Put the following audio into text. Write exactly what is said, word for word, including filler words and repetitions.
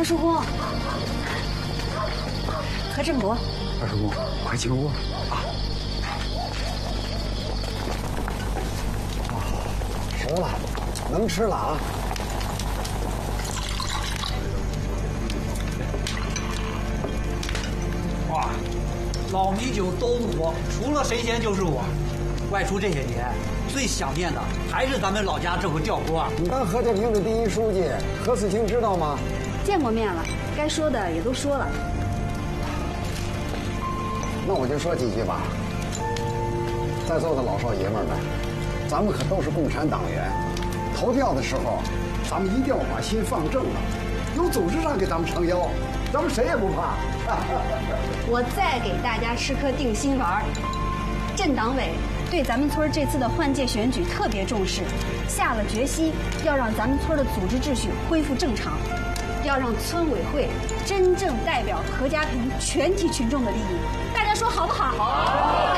叔公，何振国， 二叔公，快请卧啊！ 熟了，能吃了啊！ 哇，老米酒都不错，除了神仙就是我。外出这些年，最想念的还是咱们老家这口吊锅。 你当何家坪的第一书记何四清知道吗？ 见过面了，该说的也都说了。 那我就说几句吧。在座的老少爷们儿们，咱们可都是共产党员，投票的时候，咱们一定要把心放正了。有组织上给咱们撑腰，咱们谁也不怕。 我再给大家吃颗定心丸。镇党委对咱们村这次的换届选举特别重视，下了决心要让咱们村的组织秩序恢复正常，要让村委会真正代表何家坪全体群众的利益。大家说好不好？好。